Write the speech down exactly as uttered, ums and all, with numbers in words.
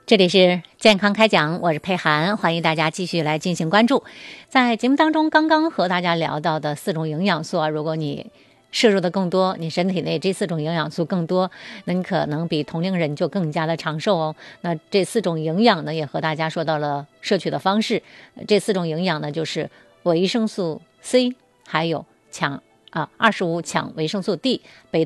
这里是健康开讲，我是佩涵，欢迎大家继续来进行关注。在节目当中，刚刚和大家聊到的四种营养素啊，如果你摄入的更多，你身体内这四种营养素更多，那你可能比同龄人就更加的长寿哦。那这四种营养呢，也和大家说到了摄取的方式。这四种营养呢，就是维生素 C， 还有羟啊二十五羟维生素 D、贝